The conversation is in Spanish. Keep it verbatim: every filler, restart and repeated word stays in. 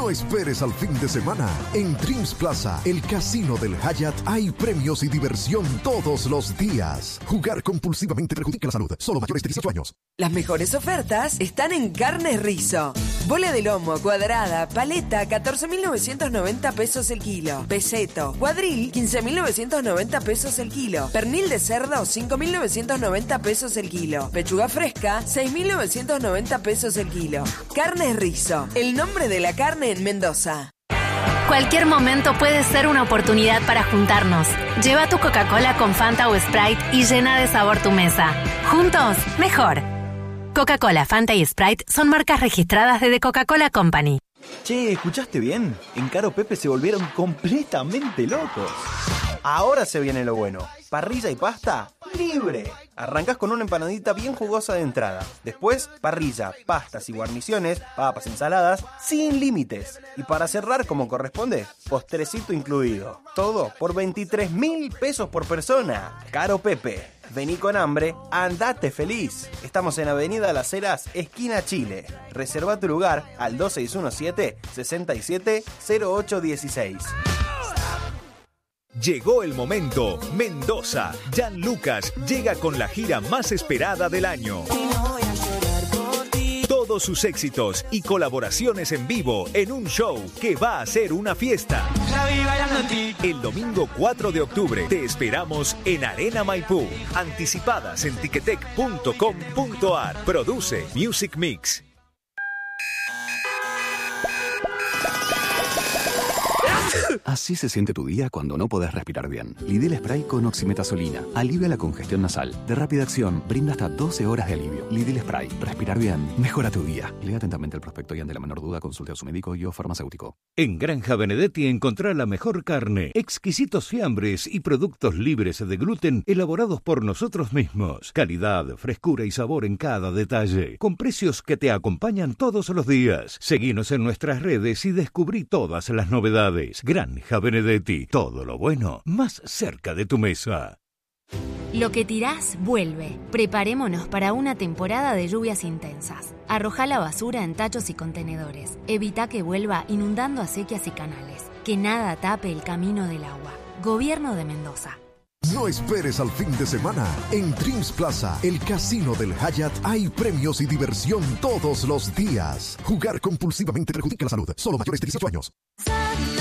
No esperes al fin de semana. En Dreams Plaza, el casino del Hyatt, hay premios y diversión todos los días. Jugar compulsivamente perjudica la salud. Solo mayores de dieciocho años. Las mejores ofertas están en Carnes Rizo. Bola de lomo, cuadrada, paleta, catorce mil novecientos noventa pesos el kilo. Peseto, cuadril, quince mil novecientos noventa pesos el kilo. Pernil de cerdo, cinco mil novecientos noventa pesos el kilo. Pechuga fresca, seis mil novecientos noventa pesos el kilo. Carnes Rizo, el nombre de la carne en Mendoza. Cualquier momento puede ser una oportunidad para juntarnos. Lleva tu Coca-Cola con Fanta o Sprite y llena de sabor tu mesa. Juntos, mejor. Coca-Cola, Fanta y Sprite son marcas registradas de The Coca-Cola Company. Che, ¿escuchaste bien? En Caro Pepe se volvieron completamente locos. Ahora se viene lo bueno. Parrilla y pasta libre. Arrancás con una empanadita bien jugosa de entrada. Después, parrilla, pastas y guarniciones, papas, ensaladas, sin límites. Y para cerrar como corresponde, postrecito incluido. Todo por veintitrés mil pesos por persona. Caro Pepe. Vení con hambre, andate feliz. Estamos en Avenida Las Heras, esquina Chile. Reserva tu lugar al dos seis uno siete, seis siete cero ocho uno seis. Llegó el momento. Mendoza. Jan Lucas llega con la gira más esperada del año. Todos sus éxitos y colaboraciones en vivo en un show que va a ser una fiesta. El domingo cuatro de octubre te esperamos en Arena Maipú. Anticipadas en ticketek punto com punto ar. Produce Music Mix. Así se siente tu día cuando no podés respirar bien. Lidl Spray con oximetazolina. Alivia la congestión nasal. De rápida acción, brinda hasta doce horas de alivio. Lidl Spray. Respirar bien. Mejora tu día. Lea atentamente el prospecto y ante la menor duda consulte a su médico y o farmacéutico. En Granja Benedetti encontrá la mejor carne, exquisitos fiambres y productos libres de gluten elaborados por nosotros mismos. Calidad, frescura y sabor en cada detalle. Con precios que te acompañan todos los días. Seguinos en nuestras redes y descubrí todas las novedades. Granja Benedetti, todo lo bueno más cerca de tu mesa. Lo que tirás, vuelve. Preparémonos para una temporada de lluvias intensas. Arrojá la basura en tachos y contenedores. Evita que vuelva inundando acequias y canales. Que nada tape el camino del agua. Gobierno de Mendoza. No esperes al fin de semana. En Dreams Plaza, el casino del Hyatt, hay premios y diversión todos los días. Jugar compulsivamente perjudica la salud. Solo mayores de dieciocho años.